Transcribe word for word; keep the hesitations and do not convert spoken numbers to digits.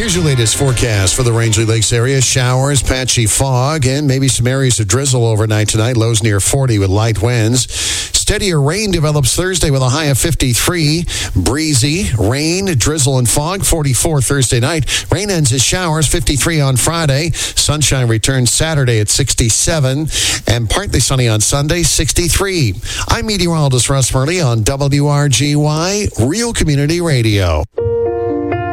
Here's your latest forecast for the Rangeley Lakes area. Showers, patchy fog, and maybe some areas of drizzle overnight tonight. Lows near forty with light winds. Steadier rain develops Thursday with a high of fifty-three. Breezy, rain, drizzle, and fog, forty-four Thursday night. Rain ends as showers, fifty-three on Friday. Sunshine returns Saturday at sixty-seven. And partly sunny on Sunday, sixty-three. I'm meteorologist Russ Murley on W R G Y, Real Community Radio.